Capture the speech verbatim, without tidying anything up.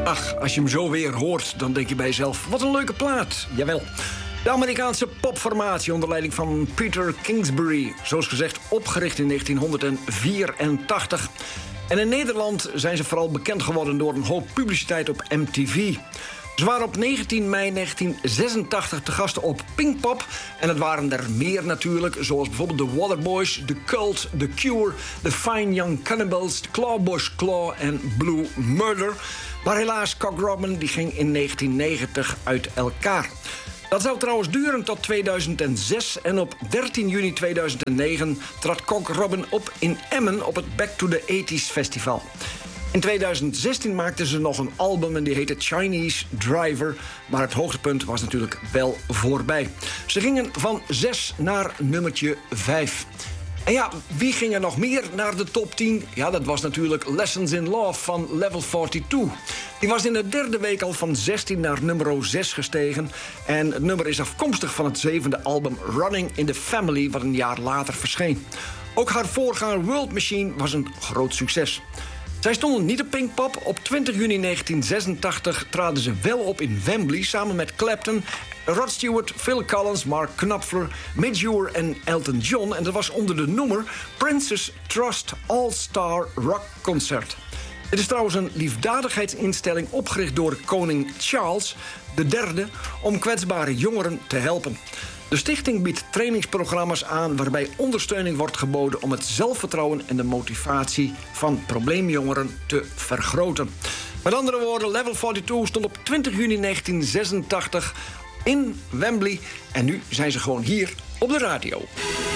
Ach, als je hem zo weer hoort, dan denk je bij jezelf, wat een leuke plaat. Jawel. De Amerikaanse popformatie onder leiding van Peter Kingsbury. Zoals gezegd opgericht in negentien vierentachtig. En in Nederland zijn ze vooral bekend geworden door een hoop publiciteit op M T V. Ze waren op negentien mei negentien zesentachtig te gasten op Pinkpop. En het waren er meer natuurlijk, zoals bijvoorbeeld de Waterboys, The Cult, The Cure, The Fine Young Cannibals, Clawbush Claw en Blue Murder. Maar helaas, Cock Robin die ging in negentien negentig uit elkaar. Dat zou trouwens duren tot tweeduizend zes en op dertien juni tweeduizend negen trad Cock Robin op in Emmen op het Back to the eighties festival. In tweeduizend zestien maakten ze nog een album en die heette Chinese Driver. Maar het hoogtepunt was natuurlijk wel voorbij. Ze gingen van zes naar nummertje vijf. En ja, wie ging er nog meer naar de top tien? Ja, dat was natuurlijk Lessons in Love van Level tweeënveertig. Die was in de derde week al van zestien naar nummer zes gestegen. En het nummer is afkomstig van het zevende album Running in the Family, wat een jaar later verscheen. Ook haar voorganger World Machine was een groot succes. Zij stonden niet op Pinkpop. Op twintig juni negentien zesentachtig traden ze wel op in Wembley samen met Clapton, Rod Stewart, Phil Collins, Mark Knopfler, Midge Ure en Elton John. En dat was onder de noemer Princess Trust All-Star Rock Concert. Het is trouwens een liefdadigheidsinstelling opgericht door koning Charles de derde om kwetsbare jongeren te helpen. De stichting biedt trainingsprogramma's aan waarbij ondersteuning wordt geboden om het zelfvertrouwen en de motivatie van probleemjongeren te vergroten. Met andere woorden, Level tweeënveertig stond op twintig juni negentien zesentachtig in Wembley en nu zijn ze gewoon hier op de radio.